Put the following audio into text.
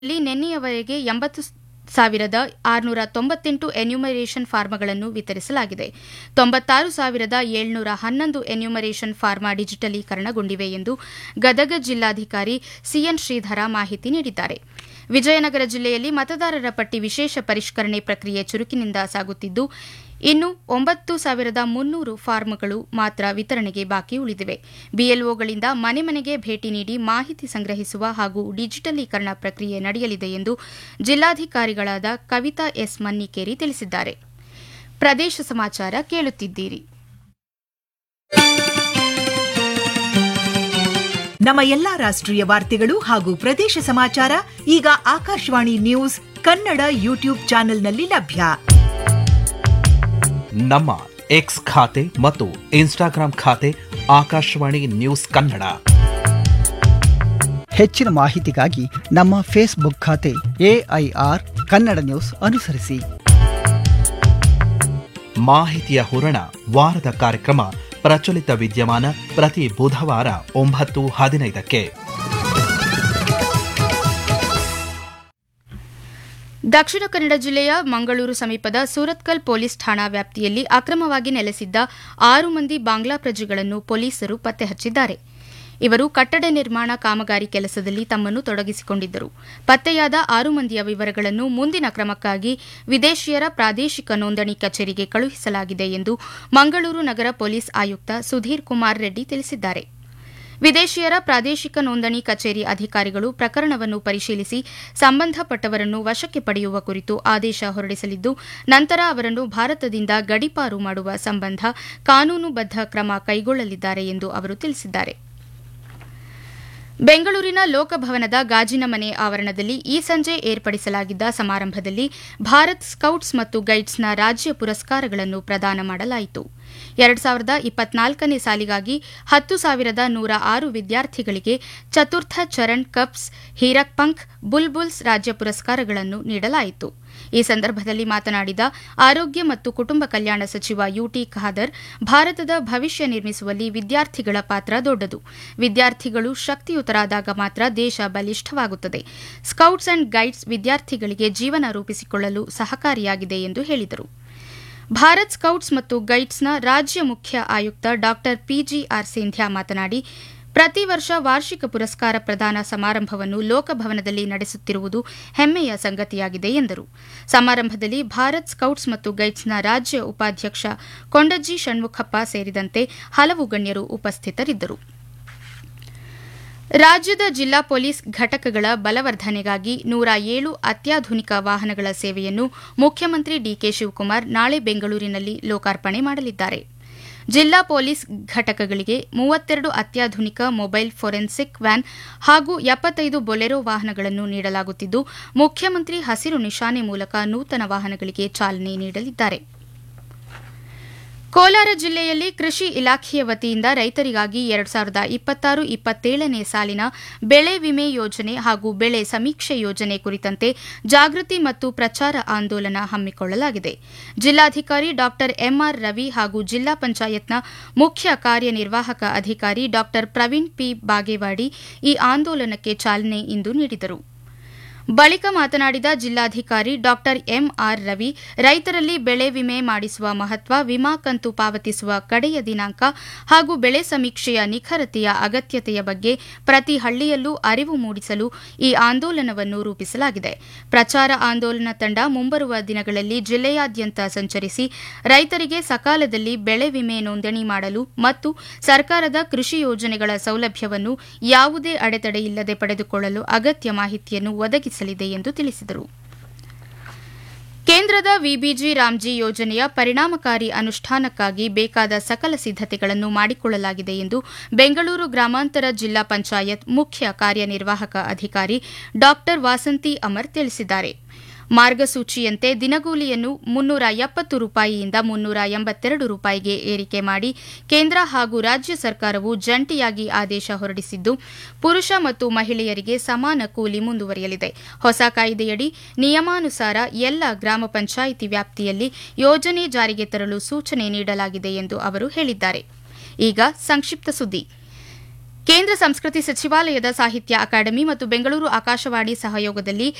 ನಿನ್ನೆಯವರೆಗೆ 80,698 enumeration ಫಾರ್ಮ್ಗಳನ್ನು ವಿತರಿಸಲಾಗಿದೆ. 96,711 enumeration form ಡಿಜಿಟಲೀಕರಣಗೊಂಡಿವೆ ಎಂದು ಗದಗ ಜಿಲ್ಲಾಧಿಕಾರಿ ಸಿಎನ್ ಶ್ರೀಧರ ಮಾಹಿತಿ ನೀಡಿದ್ದಾರೆ. ವಿಜಯನಗರ ಜಿಲ್ಲೆಯಲ್ಲಿ ಮತದಾರರ ಪಟ್ಟಿ ವಿಶೇಷ ಪರಿಷ್ಕರಣೆ ಪ್ರಕ್ರಿಯೆ ಚುರುಕಿನಿಂದ ಸಾಗುತ್ತಿದ್ದು, ಇನ್ನು 9,300 ಫಾರ್ಮ್ಗಳು ಮಾತ್ರ ವಿತರಣೆಗೆ ಬಾಕಿ ಉಳಿದಿವೆ. ಬಿಎಲ್ಒಗಳಿಂದ ಮನೆ ಮನೆಗೆ ಭೇಟಿ ನೀಡಿ ಮಾಹಿತಿ ಸಂಗ್ರಹಿಸುವ ಹಾಗೂ ಡಿಜಿಟಲೀಕರಣ ಪ್ರಕ್ರಿಯೆ ನಡೆಯಲಿದೆ ಎಂದು ಜಿಲ್ಲಾಧಿಕಾರಿಗಳಾದ ಕವಿತಾ ಎಸ್ ಮನ್ನಿಕೇರಿ ತಿಳಿಸಿದ್ದಾರೆ. ಪ್ರದೇಶ ಸಮಾಚಾರ ಕೇಳುತ್ತಿದ್ದೀರಿ. ನಮ್ಮ ಎಲ್ಲಾ ರಾಷ್ಟ್ರೀಯ ವಾರ್ತೆಗಳು ಹಾಗೂ ಪ್ರದೇಶ ಸಮಾಚಾರ ಈಗ ಆಕಾಶವಾಣಿ ನ್ಯೂಸ್ ಕನ್ನಡ ಯೂಟ್ಯೂಬ್ ಚಾನೆಲ್ನಲ್ಲಿ ಲಭ್ಯ. ನಮ್ಮ ಎಕ್ಸ್ ಖಾತೆ ಮತ್ತು ಇನ್ಸ್ಟಾಗ್ರಾಂ ಖಾತೆ ಆಕಾಶವಾಣಿ ನ್ಯೂಸ್ ಕನ್ನಡ. ಹೆಚ್ಚಿನ ಮಾಹಿತಿಗಾಗಿ ನಮ್ಮ ಫೇಸ್ಬುಕ್ ಖಾತೆ AIR ಕನ್ನಡ ನ್ಯೂಸ್ ಅನುಸರಿಸಿ. ಮಾಹಿತಿಯ ಹೂರಣ ವಾರದ ಕಾರ್ಯಕ್ರಮ ಪ್ರಚಲಿತ ವಿದ್ಯಮಾನ ಪ್ರತಿ ಬುಧವಾರ 9:15ಕ್ಕೆ. ದಕ್ಷಿಣ ಕನ್ನಡ ಜಿಲ್ಲೆಯ ಮಂಗಳೂರು ಸಮೀಪದ ಸೂರತ್ಕಲ್ ಪೊಲೀಸ್ ಠಾಣಾ ವ್ಯಾಪ್ತಿಯಲ್ಲಿ ಅಕ್ರಮವಾಗಿ ನೆಲೆಸಿದ್ದ 6 ಮಂದಿ ಬಾಂಗ್ಲಾ ಪ್ರಜೆಗಳನ್ನು ಪೊಲೀಸರು ಪತ್ತೆ ಹಚ್ಚಿದ್ದಾರೆ. ಇವರು ಕಟ್ಟಡ ನಿರ್ಮಾಣ ಕಾಮಗಾರಿ ಕೆಲಸದಲ್ಲಿ ತಮ್ಮನ್ನು ತೊಡಗಿಸಿಕೊಂಡಿದ್ದರು. ಪತ್ತೆಯಾದ 6 ಮಂದಿಯ ವಿವರಗಳನ್ನು ಮುಂದಿನ ಕ್ರಮಕ್ಕಾಗಿ ವಿದೇಶಿಯರ ಪ್ರಾದೇಶಿಕ ನೋಂದಣಿ ಕಚೇರಿಗೆ ಕಳುಹಿಸಲಾಗಿದೆ ಎಂದು ಮಂಗಳೂರು ನಗರ ಪೊಲೀಸ್ ಆಯುಕ್ತ ಸುಧೀರ್ ಕುಮಾರ್ ರೆಡ್ಡಿ ತಿಳಿಸಿದ್ದಾರೆ. ವಿದೇಶಿಯರ ಪ್ರಾದೇಶಿಕ ನೋಂದಣಿ ಕಚೇರಿ ಅಧಿಕಾರಿಗಳು ಪ್ರಕರಣವನ್ನು ಪರಿಶೀಲಿಸಿ ಸಂಬಂಧಪಟ್ಟವರನ್ನು ವಶಕ್ಕೆ ಪಡೆಯುವ ಕುರಿತು ಆದೇಶ ಹೊರಡಿಸಲಿದ್ದು, ನಂತರ ಅವರನ್ನು ಭಾರತದಿಂದ ಗಡೀಪಾರು ಮಾಡುವ ಸಂಬಂಧ ಕಾನೂನುಬದ್ಧ ಕ್ರಮ ಕೈಗೊಳ್ಳಲಿದ್ದಾರೆ ಎಂದು ಅವರು ತಿಳಿಸಿದ್ದಾರೆ. ಬೆಂಗಳೂರಿನ ಲೋಕಭವನದ ಗಾಜಿನ ಮನೆ ಆವರಣದಲ್ಲಿ ಈ ಸಂಜೆ ಏರ್ಪಡಿಸಲಾಗಿದ್ದ ಸಮಾರಂಭದಲ್ಲಿ ಭಾರತ್ ಸ್ಕೌಟ್ಸ್ ಮತ್ತು ಗೈಡ್ಸ್ನ ರಾಜ್ಯ ಪುರಸ್ಕಾರಗಳನ್ನು ಪ್ರದಾನ ಮಾಡಲಾಯಿತು. 2024ನೇ ಸಾಲಿಗಾಗಿ 10,106 ವಿದ್ಯಾರ್ಥಿಗಳಿಗೆ ಚತುರ್ಥ ಚರಣ್ ಕಪ್ಸ್, ಹೀರಕ್ ಪಂಖ್, ಬುಲ್ಬುಲ್ಸ್ ರಾಜ್ಯ ಪುರಸ್ಕಾರಗಳನ್ನು ನೀಡಲಾಯಿತು. ಈ ಸಂದರ್ಭದಲ್ಲಿ ಮಾತನಾಡಿದ ಆರೋಗ್ಯ ಮತ್ತು ಕುಟುಂಬ ಕಲ್ಯಾಣ ಸಚಿವ ಯುಟಿ ಖಾದರ್, ಭಾರತದ ಭವಿಷ್ಯ ನಿರ್ಮಿಸುವಲ್ಲಿ ವಿದ್ಯಾರ್ಥಿಗಳ ಪಾತ್ರ ದೊಡ್ಡದು. ವಿದ್ಯಾರ್ಥಿಗಳು ಶಕ್ತಿಯುತರಾದಾಗ ಮಾತ್ರ ದೇಶ ಬಲಿಷ್ಠವಾಗುತ್ತದೆ. ಸ್ಕೌಟ್ಸ್ ಅಂಡ್ ಗೈಡ್ಸ್ ವಿದ್ಯಾರ್ಥಿಗಳಿಗೆ ಜೀವನ ರೂಪಿಸಿಕೊಳ್ಳಲು ಸಹಕಾರಿಯಾಗಿದೆ ಎಂದು ಹೇಳಿದರು. ಭಾರತ್ ಸ್ಕೌಟ್ಸ್ ಮತ್ತು ಗೈಡ್ಸ್ನ ರಾಜ್ಯ ಮುಖ್ಯ ಆಯುಕ್ತ ಡಾ ಪಿಜಿಆರ್ ಸಿಂಧ್ಯಾ ಮಾತನಾಡಿ, ಪ್ರತಿ ವರ್ಷ ವಾರ್ಷಿಕ ಪುರಸ್ಕಾರ ಪ್ರದಾನ ಸಮಾರಂಭವನ್ನು ಲೋಕಭವನದಲ್ಲಿ ನಡೆಸುತ್ತಿರುವುದು ಹೆಮ್ಮೆಯ ಸಂಗತಿಯಾಗಿದೆ ಎಂದರು. ಸಮಾರಂಭದಲ್ಲಿ ಭಾರತ್ ಸ್ಕೌಟ್ಸ್ ಮತ್ತು ಗೈಡ್ಸ್ನ ರಾಜ್ಯ ಉಪಾಧ್ಯಕ್ಷ ಕೊಂಡಜ್ಜಿ ಷಣ್ಮುಖಪ್ಪ ಸೇರಿದಂತೆ ಹಲವು ಗಣ್ಯರು ಉಪಸ್ಥಿತರಿದ್ದರು. ರಾಜ್ಯದ ಜಿಲ್ಲಾ ಪೊಲೀಸ್ ಘಟಕಗಳ ಬಲವರ್ಧನೆಗಾಗಿ 107 ಅತ್ಯಾಧುನಿಕ ವಾಹನಗಳ ಸೇವೆಯನ್ನು ಮುಖ್ಯಮಂತ್ರಿ ಡಿಕೆ ಶಿವಕುಮಾರ್ ನಾಳೆ ಬೆಂಗಳೂರಿನಲ್ಲಿ ಲೋಕಾರ್ಪಣೆ ಮಾಡಲಿದ್ದಾರೆ. ಜಿಲ್ಲಾ ಪೊಲೀಸ್ ಘಟಕಗಳಿಗೆ 32 ಅತ್ಯಾಧುನಿಕ ಮೊಬೈಲ್ ಫೋರೆನ್ಸಿಕ್ ವ್ಯಾನ್ ಹಾಗೂ 75 ಬೊಲೆರೋ ವಾಹನಗಳನ್ನು ನೀಡಲಾಗುತ್ತಿದ್ದು, ಮುಖ್ಯಮಂತ್ರಿ ಹಸಿರು ನಿಶಾನೆ ಮೂಲಕ ನೂತನ ವಾಹನಗಳಿಗೆ ಚಾಲನೆ ನೀಡಲಿದ್ದಾರೆ. ಕೋಲಾರ ಜಿಲ್ಲೆಯಲ್ಲಿ ಕೃಷಿ ಇಲಾಖೆಯ ವತಿಯಿಂದ ರೈತರಿಗಾಗಿ 2026-27ನೇ ಸಾಲಿನ ಬೆಳೆ ವಿಮೆ ಯೋಜನೆ ಹಾಗೂ ಬೆಳೆ ಸಮೀಕ್ಷೆ ಯೋಜನೆ ಕುರಿತಂತೆ ಜಾಗೃತಿ ಮತ್ತು ಪ್ರಚಾರ ಆಂದೋಲನ ಹಮ್ಮಿಕೊಳ್ಳಲಾಗಿದೆ. ಜಿಲ್ಲಾಧಿಕಾರಿ ಡಾ ಎಂಆರ್ ರವಿ ಹಾಗೂ ಜಿಲ್ಲಾ ಪಂಚಾಯತ್ನ ಮುಖ್ಯ ಕಾರ್ಯನಿರ್ವಾಹಕ ಅಧಿಕಾರಿ ಡಾ ಪ್ರವೀಣ್ ಪಿ ಬಾಗೇವಾಡಿ ಈ ಆಂದೋಲನಕ್ಕೆ ಚಾಲನೆ ಇಂದು ನೀಡಿದರು. ಬಳಿಕ ಮಾತನಾಡಿದ ಜಿಲ್ಲಾಧಿಕಾರಿ ಡಾ ಎಂಆರ್ ರವಿ, ರೈತರಲ್ಲಿ ಬೆಳೆ ವಿಮೆ ಮಾಡಿಸುವ ಮಹತ್ವ, ವಿಮಾ ಕಂತು ಪಾವತಿಸುವ ಕಡೆಯ ದಿನಾಂಕ ಹಾಗೂ ಬೆಳೆ ಸಮೀಕ್ಷೆಯ ನಿಖರತೆಯ ಅಗತ್ಯತೆಯ ಬಗ್ಗೆ ಪ್ರತಿ ಹಳ್ಳಿಯಲ್ಲೂ ಅರಿವು ಮೂಡಿಸಲು ಈ ಆಂದೋಲನವನ್ನು ರೂಪಿಸಲಾಗಿದೆ. ಪ್ರಚಾರ ಆಂದೋಲನ ತಂಡ ಮುಂಬರುವ ದಿನಗಳಲ್ಲಿ ಜಿಲ್ಲೆಯಾದ್ಯಂತ ಸಂಚರಿಸಿ ರೈತರಿಗೆ ಸಕಾಲದಲ್ಲಿ ಬೆಳೆ ವಿಮೆ ನೋಂದಣಿ ಮಾಡಲು ಮತ್ತು ಸರ್ಕಾರದ ಕೃಷಿ ಯೋಜನೆಗಳ ಸೌಲಭ್ಯವನ್ನು ಯಾವುದೇ ಅಡೆತಡೆಯಿಲ್ಲದೆ ಪಡೆದುಕೊಳ್ಳಲು ಅಗತ್ಯ ಮಾಹಿತಿಯನ್ನು ಒದಗಿಸಲಿದೆ ಎಂದು ತಿಳಿಸಿದರು. ಕೇಂದ್ರದ ವಿಬಿಜಿ ರಾಮ್ಜಿ ಯೋಜನೆಯ ಪರಿಣಾಮಕಾರಿ ಅನುಷ್ಠಾನಕ್ಕಾಗಿ ಬೇಕಾದ ಸಕಲ ಸಿದ್ದತೆಗಳನ್ನು ಮಾಡಿಕೊಳ್ಳಲಾಗಿದೆ ಎಂದು ಬೆಂಗಳೂರು ಗ್ರಾಮಾಂತರ ಜಿಲ್ಲಾ ಪಂಚಾಯತ್ ಮುಖ್ಯ ಕಾರ್ಯನಿರ್ವಾಹಕ ಅಧಿಕಾರಿ ಡಾ ವಾಸಂತಿ ಅಮರ್ ತಿಳಿಸಿದ್ದಾರೆ. ಮಾರ್ಗಸೂಚಿಯಂತೆ ದಿನಗೂಲಿಯನ್ನು 370 ರೂಪಾಯಿಯಿಂದ 382 ರೂಪಾಯಿಗೆ ಏರಿಕೆ ಮಾಡಿ ಕೇಂದ್ರ ಹಾಗೂ ರಾಜ್ಯ ಸರ್ಕಾರವು ಜಂಟಿಯಾಗಿ ಆದೇಶ ಹೊರಡಿಸಿದ್ದು, ಪುರುಷ ಮತ್ತು ಮಹಿಳೆಯರಿಗೆ ಸಮಾನ ಕೂಲಿ ಮುಂದುವರಿಯಲಿದೆ. ಹೊಸ ಕಾಯ್ದೆಯಡಿ ನಿಯಮಾನುಸಾರ ಎಲ್ಲ ಗ್ರಾಮ ಪಂಚಾಯಿತಿ ವ್ಯಾಪ್ತಿಯಲ್ಲಿ ಯೋಜನೆ ಜಾರಿಗೆ ತರಲು ಸೂಚನೆ ನೀಡಲಾಗಿದೆ ಎಂದು ಅವರು ಹೇಳಿದ್ದಾರೆ. ಈಗ ಸಂಕ್ಷಿಪ್ತ ಸುದ್ದಿ. ಕೇಂದ್ರ ಸಂಸ್ಕೃತಿ ಸಚಿವಾಲಯದ ಸಾಹಿತ್ಯ ಅಕಾಡೆಮಿ ಮತ್ತು ಬೆಂಗಳೂರು ಆಕಾಶವಾಣಿ ಸಹಯೋಗದಲ್ಲಿ